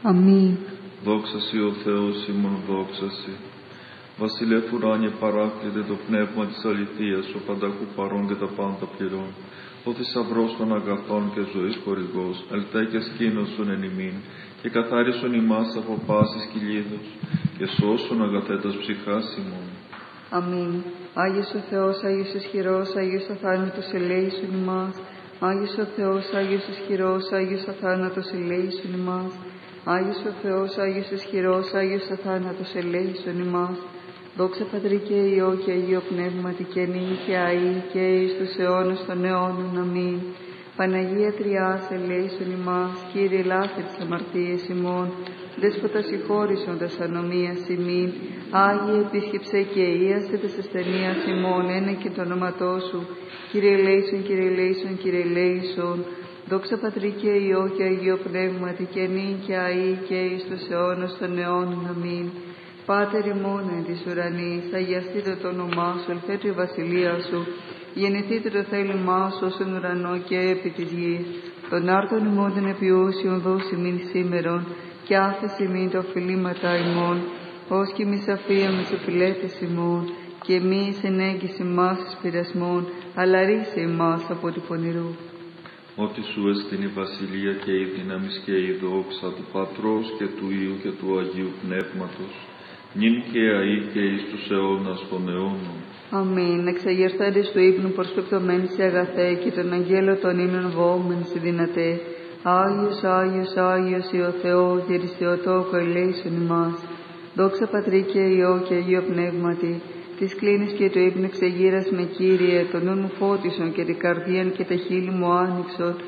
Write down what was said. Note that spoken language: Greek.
Αμήν. Δόξα Σοι ο Θεός ημών, δόξα Σοι. Βασιλεύ ουράνιε παράκλητε το πνεύμα της αληθείας, ο πανταχού παρών και τα πάντα πληρών. Ο θησαυρός των αγαθών και ζωής χορηγός, ελτέ και σκήνωσον εν ημίν, και καθάρισον ημάς από πάσης κυλίδος, και σώσον αγαθέτας ψυχάς ημών. Αμήν. Άγιος ο Θεός, Άγιος ισχυρός, Άγιος αθάνατος ελέησον ημάς. Άγιος ο Θεός, Άγιος ισχυρός, Άγιος αθάνατος ελέησον ημάς. Άγιος ο Θεός, Άγιος ισχυρός, Άγιος αθάνατος ελέησον ημάς. Δόξα Πατρί και Υιό και Αγίο Πνεύματι και νυν και αεί και εις τους αιώνας των αιώνων. Αμήν. Παναγία Τριάς ελέησον ημάς. Κύριε ελάθε τις αμαρτίες ημών. Δέσποτα συγχώρησοντας ανομίας ημίν. Άγιε επίσκεψε και ίασε της ασθενείας ημών. Ένα και το όνοματό σου. Κύριε ελέησον, Κύριε ελέησον, Κύριε ελέησον. Δόξα Πατρί και Υιό και Αγίο Πνεύματι και νυν και αεί και εις τους αιώνας των αιώνων. Αμήν. Πάτερ ημών εν της ουρανής, αγιαστείτε το όνομά σου, ελθέτω η βασιλεία σου, γεννηθείτε το θέλημά σου όσον ουρανό και επί της γης. Τον άρτον ημών των επιούσιων δώσει μην σήμερον, και άφεση μην τα οφειλήματα ημών, ως και εμείς αφίαμε τους οφειλέτες ημών, και εμείς ενέγγιση μας εις πειρασμών, αλλά ρίσε ημάς από του πονηρού. Ότι σου εστιν η βασιλεία και η δύναμις και η δόξα του Πατρός και του Υιού και του Αγίου Πνεύματος, νυν και αεί και εις τους αιώνας των αιώνων. Αμήν. Εξαγερθέντες του ύπνου προσπεπτωμένοι σε αγαθέ και τον αγγέλο των ύμνων βόμεν σε δυνατέ. Άγιος, Άγιος, Άγιος ή ο Θεός, διερ εις Θεοτόκο ελέησον ημάς. Δόξα Πατρί και Υιό και Αγίο Πνεύματι, της κλίνης και του ύπνου εξεγείρας με Κύριε, τον νου μου φώτισον και την καρδίαν και τα χείλη μου άνοιξον,